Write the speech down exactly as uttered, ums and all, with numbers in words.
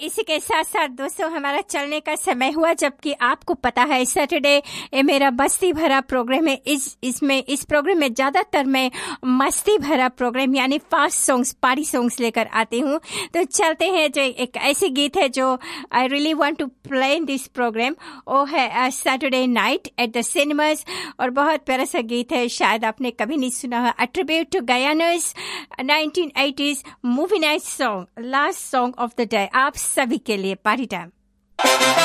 इसी के साथ साथ दोस्तों हमारा चलने का समय हुआ, जबकि आपको पता है सैटरडे ये मेरा मस्ती भरा प्रोग्राम है। इस इसमें इस प्रोग्राम में ज्यादातर मैं मस्ती भरा प्रोग्राम यानी फास्ट सॉन्ग्स, पार्टी सॉन्ग्स लेकर आती हूँ। तो चलते हैं, जो एक ऐसे गीत है जो I really want to play in this programme, वो है Saturday night at the cinemas. और बहुत प्यारा सा गीत है, शायद आपने कभी नहीं सुना है। A tribute to गयाना's nineteen eighties movie night song, last song of the day, आप सभी के लिए पार्टी टाइम।